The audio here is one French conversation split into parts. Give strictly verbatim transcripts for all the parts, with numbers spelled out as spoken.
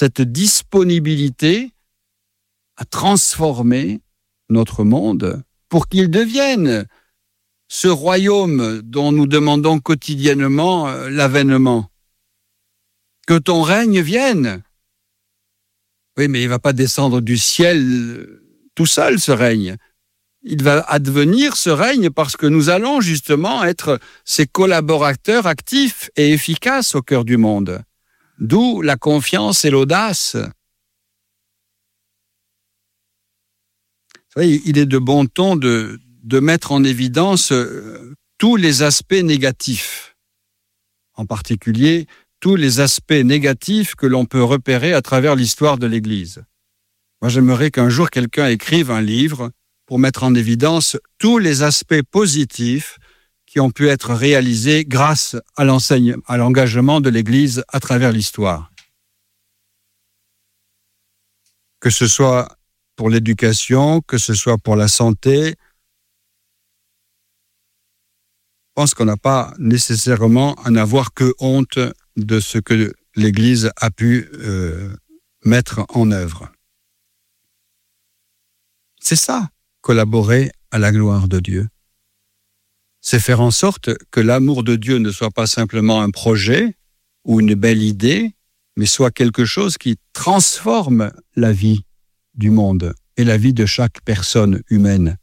cette disponibilité à transformer notre monde pour qu'il devienne ce royaume dont nous demandons quotidiennement l'avènement. Que ton règne vienne. Oui, mais il ne va pas descendre du ciel tout seul, ce règne. Il va advenir, ce règne, parce que nous allons justement être ses collaborateurs actifs et efficaces au cœur du monde. D'où la confiance et l'audace. Vous voyez, il est de bon ton de, de mettre en évidence euh, tous les aspects négatifs, en particulier tous les aspects négatifs que l'on peut repérer à travers l'histoire de l'Église. Moi, j'aimerais qu'un jour quelqu'un écrive un livre pour mettre en évidence tous les aspects positifs qui ont pu être réalisés grâce à l'enseignement, à l'engagement de l'Église à travers l'histoire. Que ce soit pour l'éducation, que ce soit pour la santé, je pense qu'on n'a pas nécessairement à n'avoir que honte de ce que l'Église a pu euh, mettre en œuvre. C'est ça, collaborer à la gloire de Dieu. C'est faire en sorte que l'amour de Dieu ne soit pas simplement un projet ou une belle idée, mais soit quelque chose qui transforme la vie du monde et la vie de chaque personne humaine.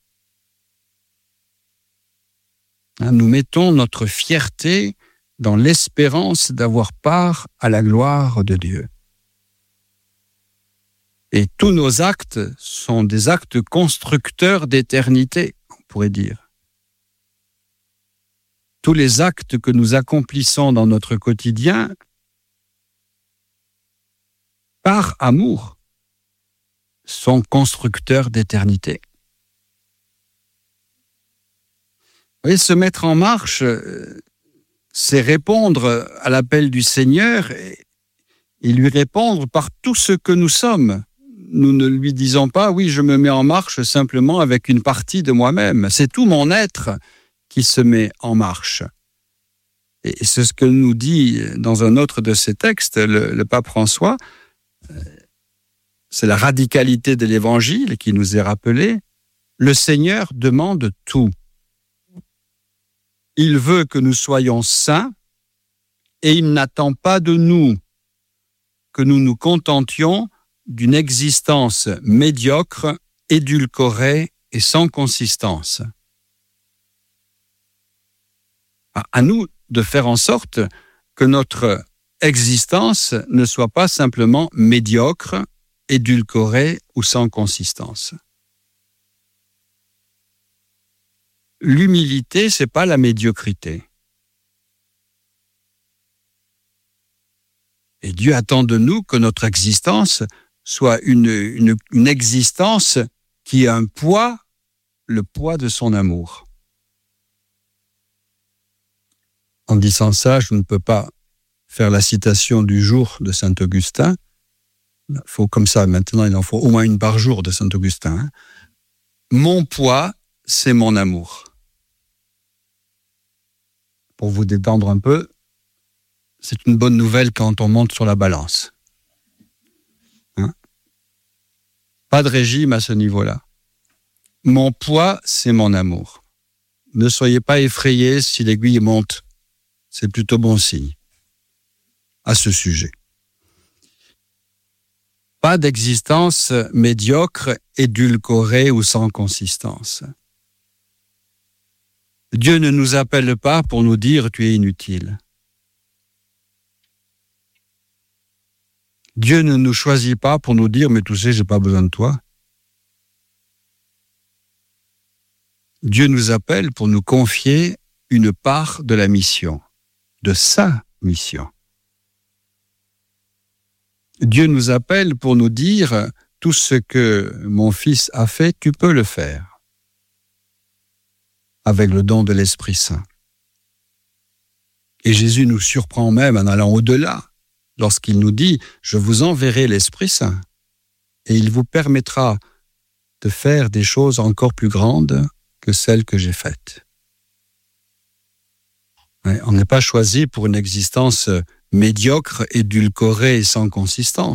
Nous mettons notre fierté dans l'espérance d'avoir part à la gloire de Dieu. Et tous nos actes sont des actes constructeurs d'éternité, on pourrait dire. Tous les actes que nous accomplissons dans notre quotidien, par amour, sont constructeurs d'éternité. Vous voyez, se mettre en marche, c'est répondre à l'appel du Seigneur et, et lui répondre par tout ce que nous sommes. Nous ne lui disons pas, oui, je me mets en marche simplement avec une partie de moi-même. C'est tout mon être qui se met en marche. Et c'est ce que nous dit dans un autre de ses textes, le, le pape François. C'est la radicalité de l'Évangile qui nous est rappelée. Le Seigneur demande tout. Il veut que nous soyons saints et il n'attend pas de nous que nous nous contentions d'une existence médiocre, édulcorée et sans consistance. À nous de faire en sorte que notre existence ne soit pas simplement médiocre, édulcorée ou sans consistance. L'humilité, c'est pas la médiocrité. Et Dieu attend de nous que notre existence soit une, une, une existence qui a un poids, le poids de son amour. En disant ça, je ne peux pas faire la citation du jour de saint Augustin. Il faut comme ça, maintenant, il en faut au moins une par jour de saint Augustin. Hein. Mon poids, c'est mon amour. Pour vous détendre un peu, c'est une bonne nouvelle quand on monte sur la balance. Hein? Pas de régime à ce niveau-là. Mon poids, c'est mon amour. Ne soyez pas effrayés si l'aiguille monte. C'est plutôt bon signe à ce sujet. Pas d'existence médiocre, édulcorée ou sans consistance. Dieu ne nous appelle pas pour nous dire « tu es inutile ». Dieu ne nous choisit pas pour nous dire « mais tu sais, j'ai pas besoin de toi ». Dieu nous appelle pour nous confier une part de la mission, de sa mission. Dieu nous appelle pour nous dire « tout ce que mon fils a fait, tu peux le faire ». Avec le don de l'Esprit Saint. Et Jésus nous surprend même en allant au-delà, lorsqu'il nous dit « Je vous enverrai l'Esprit Saint, et il vous permettra de faire des choses encore plus grandes que celles que j'ai faites. » Ouais, on n'est pas choisi pour une existence médiocre, édulcorée et sans consistance.